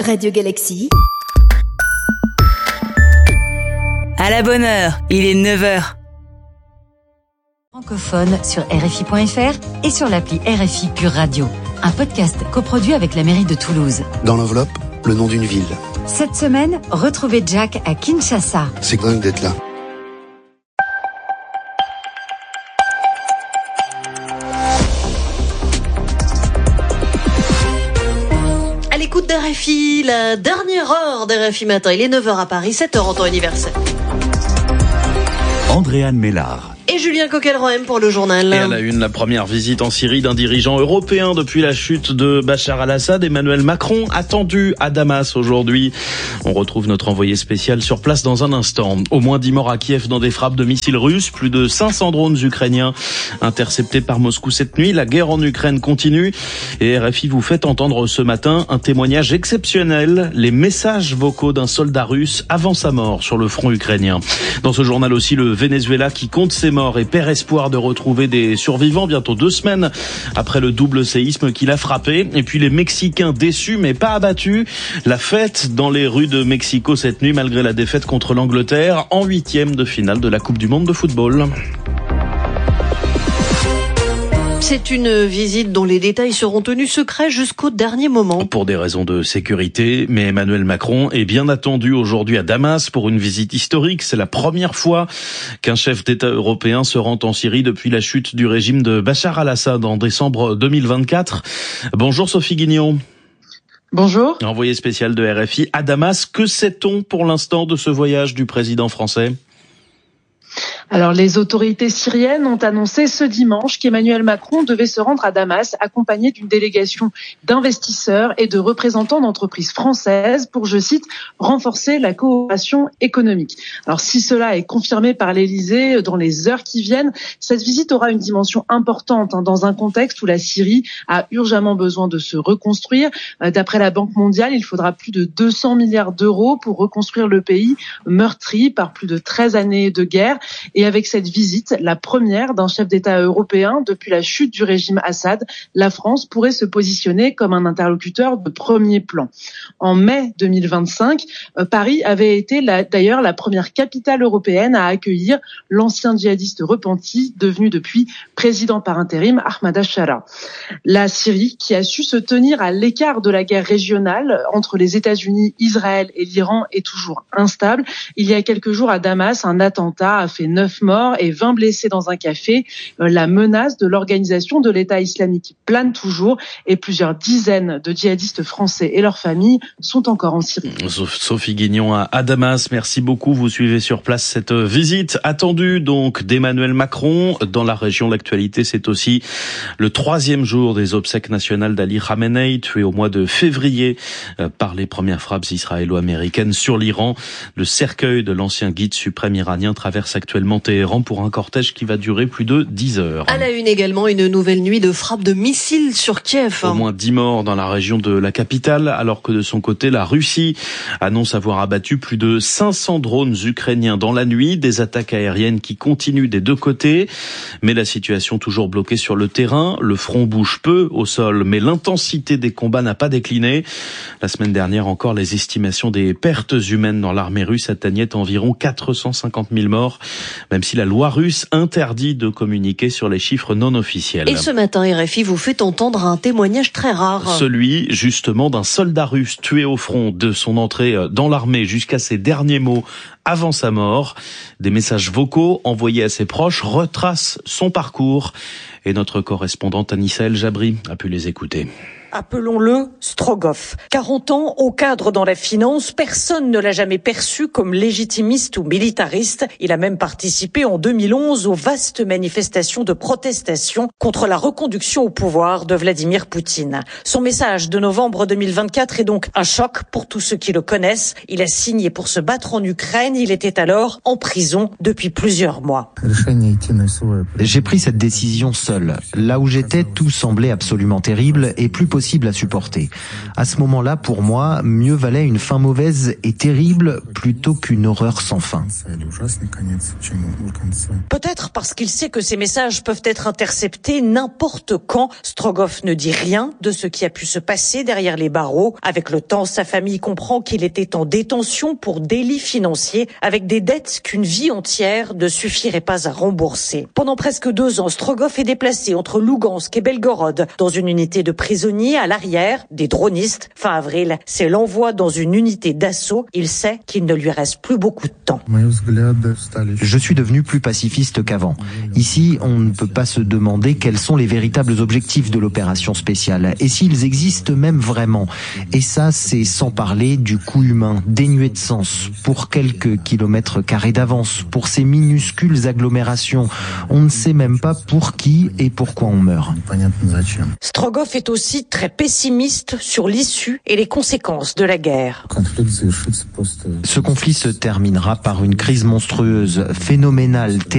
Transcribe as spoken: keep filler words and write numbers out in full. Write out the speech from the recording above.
Radio Galaxy. À la bonne heure, il est neuf heures. Francophone sur R F I point F R et sur l'appli R F I Pure Radio. Un podcast coproduit avec la mairie de Toulouse. Dans l'enveloppe, le nom d'une ville. Cette semaine, retrouvez Jack à Kinshasa. C'est dingue d'être là. À l'écoute d'R F I, la dernière heure d'R F I matin. Il est neuf heures à Paris, sept heures en temps universel. Andréane Mélard. Et Julien Coquelroem pour le journal. Et à la une, la première visite en Syrie d'un dirigeant européen depuis la chute de Bachar al-Assad. Emmanuel Macron attendu à Damas aujourd'hui. On retrouve notre envoyé spécial sur place dans un instant. Au moins dix morts à Kiev dans des frappes de missiles russes. Plus de cinq cents drones ukrainiens interceptés par Moscou cette nuit. La guerre en Ukraine continue. Et R F I vous fait entendre ce matin un témoignage exceptionnel. Les messages vocaux d'un soldat russe avant sa mort sur le front ukrainien. Dans ce journal aussi, le Venezuela qui compte ses morts et perd espoir de retrouver des survivants bientôt deux semaines après le double séisme qui l'a frappé. Et puis les Mexicains déçus mais pas abattus. La fête dans les rues de Mexico cette nuit malgré la défaite contre l'Angleterre en huitième de finale de la Coupe du Monde de football. C'est une visite dont les détails seront tenus secrets jusqu'au dernier moment. Pour des raisons de sécurité, mais Emmanuel Macron est bien attendu aujourd'hui à Damas pour une visite historique. C'est la première fois qu'un chef d'État européen se rend en Syrie depuis la chute du régime de Bachar al-Assad en décembre deux mille vingt-quatre. Bonjour Sophie Guignon. Bonjour. Envoyée spéciale de R F I à Damas. Que sait-on pour l'instant de ce voyage du président français ? Alors, les autorités syriennes ont annoncé ce dimanche qu'Emmanuel Macron devait se rendre à Damas accompagné d'une délégation d'investisseurs et de représentants d'entreprises françaises pour, je cite, renforcer la coopération économique. Alors, si cela est confirmé par l'Élysée dans les heures qui viennent, cette visite aura une dimension importante hein, dans un contexte où la Syrie a urgemment besoin de se reconstruire. D'après la Banque mondiale, il faudra plus de deux cents milliards d'euros pour reconstruire le pays meurtri par plus de treize années de guerre. Et avec cette visite, la première d'un chef d'État européen depuis la chute du régime Assad, la France pourrait se positionner comme un interlocuteur de premier plan. En mai deux mille vingt-cinq, Paris avait été la, d'ailleurs la première capitale européenne à accueillir l'ancien djihadiste repenti, devenu depuis président par intérim, Ahmad al-Shara. La Syrie, qui a su se tenir à l'écart de la guerre régionale entre les États-Unis, Israël et l'Iran, est toujours instable. Il y a quelques jours à Damas, un attentat a fait neuf morts et vingt blessés dans un café. La menace de l'organisation de l'État islamique plane toujours et plusieurs dizaines de djihadistes français et leurs familles sont encore en Syrie. Sophie Guignon à Damas, merci beaucoup. Vous suivez sur place cette visite attendue donc d'Emmanuel Macron dans la région. L'actualité, c'est aussi le troisième jour des obsèques nationales d'Ali Khamenei, tué au mois de février par les premières frappes israélo-américaines sur l'Iran. Le cercueil de l'ancien guide suprême iranien traverse actuellement Téhéran pour un cortège qui va durer plus de dix heures. À la une également, une nouvelle nuit de frappes de missiles sur Kiev. Au moins dix morts dans la région de la capitale, alors que de son côté, la Russie annonce avoir abattu plus de cinq cents drones ukrainiens dans la nuit. Des attaques aériennes qui continuent des deux côtés. Mais la situation toujours bloquée sur le terrain. Le front bouge peu au sol, mais l'intensité des combats n'a pas décliné. La semaine dernière encore, les estimations des pertes humaines dans l'armée russe atteignaient environ quatre cent cinquante mille morts. Même si la loi russe interdit de communiquer sur les chiffres non officiels. Et ce matin, R F I vous fait entendre un témoignage très rare. Celui, justement, d'un soldat russe tué au front, de son entrée dans l'armée jusqu'à ses derniers mots avant sa mort. Des messages vocaux envoyés à ses proches retracent son parcours. Et notre correspondante Anissa El Jabri a pu les écouter. Appelons-le Strogoff. quarante ans, au cadre dans la finance, personne ne l'a jamais perçu comme légitimiste ou militariste. Il a même participé en deux mille onze aux vastes manifestations de protestation contre la reconduction au pouvoir de Vladimir Poutine. Son message de novembre deux mille vingt-quatre est donc un choc pour tous ceux qui le connaissent. Il a signé pour se battre en Ukraine. Il était alors en prison depuis plusieurs mois. J'ai pris cette décision seul. Là où j'étais, tout semblait absolument terrible et plus possible impossible à supporter. À ce moment-là, pour moi, mieux valait une fin mauvaise et terrible plutôt qu'une horreur sans fin. Peut-être parce qu'il sait que ces messages peuvent être interceptés n'importe quand. Strogoff ne dit rien de ce qui a pu se passer derrière les barreaux. Avec le temps, sa famille comprend qu'il était en détention pour délit financier, avec des dettes qu'une vie entière ne suffirait pas à rembourser. Pendant presque deux ans, Strogoff est déplacé entre Lugansk et Belgorod, dans une unité de prisonniers à l'arrière, des dronistes. Fin avril, c'est l'envoi dans une unité d'assaut. Il sait qu'il ne lui reste plus beaucoup de temps. Je suis devenu plus pacifiste qu'avant. Ici, on ne peut pas se demander quels sont les véritables objectifs de l'opération spéciale, et s'ils existent même vraiment. Et ça, c'est sans parler du coût humain, dénué de sens, pour quelques kilomètres carrés d'avance, pour ces minuscules agglomérations. On ne sait même pas pour qui et pourquoi on meurt. Strogoff est aussi très pessimiste sur l'issue et les conséquences de la guerre. Ce conflit se terminera par une crise monstrueuse, phénoménale,